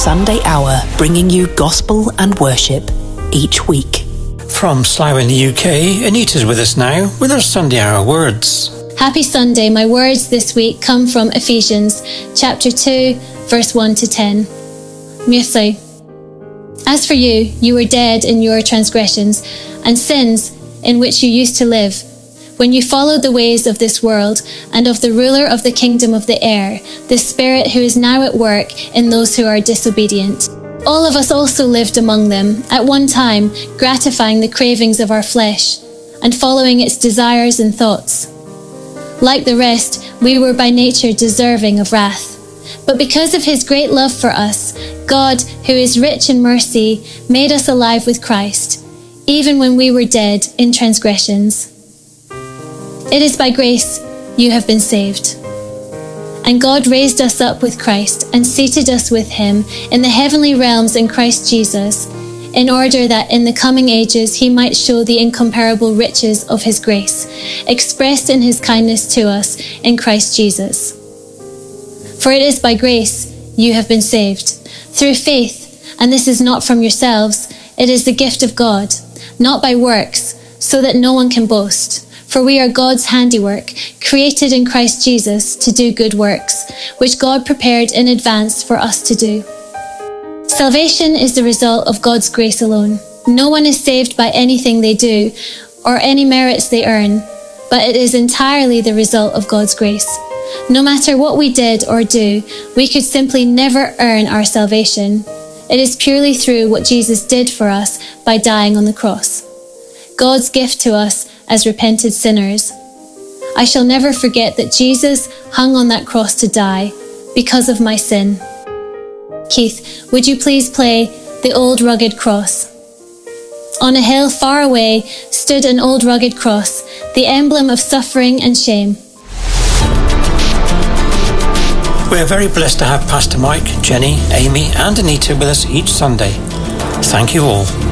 Sunday Hour, bringing you gospel and worship each week. From Slough in the UK, Anita's with us now with her Sunday Hour words. Happy Sunday. My words this week come from Ephesians chapter 2, verse 1 to 10. Muesli. As for you, you were dead in your transgressions and sins in which you used to live, when you followed the ways of this world and of the ruler of the kingdom of the air, the spirit who is now at work in those who are disobedient. All of us also lived among them, at one time gratifying the cravings of our flesh and following its desires and thoughts. Like the rest, we were by nature deserving of wrath. But because of his great love for us, God, who is rich in mercy, made us alive with Christ, even when we were dead in transgressions. It is by grace you have been saved. And God raised us up with Christ and seated us with him in the heavenly realms in Christ Jesus, in order that in the coming ages he might show the incomparable riches of his grace, expressed in his kindness to us in Christ Jesus. For it is by grace you have been saved, through faith, and this is not from yourselves, it is the gift of God, not by works, so that no one can boast. For we are God's handiwork, created in Christ Jesus to do good works, which God prepared in advance for us to do. Salvation is the result of God's grace alone. No one is saved by anything they do or any merits they earn, but it is entirely the result of God's grace. No matter what we did or do, we could simply never earn our salvation. It is purely through what Jesus did for us by dying on the cross. God's gift to us as repented sinners. I shall never forget that Jesus hung on that cross to die because of my sin. Keith, would you please play The Old Rugged Cross? On a hill far away stood an old rugged cross, the emblem of suffering and shame. We are very blessed to have Pastor Mike, Jenny, Amy and Anita with us each Sunday. Thank you all.